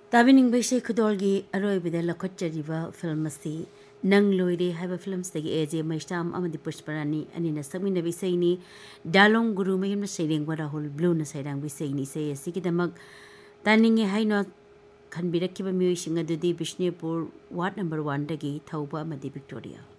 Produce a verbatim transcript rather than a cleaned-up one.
ताबिनिंग बैसे खुदोलगी अरोइबदे लखोच्चरिबा फिल्म असी नंग लोइरे हाइबा फिल्म्सदगी एजे मैस्टाम अमदि पुष्परानी अनिना सकमिना बिसैनी डालोंग गुरु मयम सैरेंग राहुल ब्लू न सैरांग बिसैनी से असिगिदमक तानिंगे हाइनो खनबिरक्किबा मियोइसिंग अदुदि Bishnupur ward number one दगी थौबा अमदि Victoria.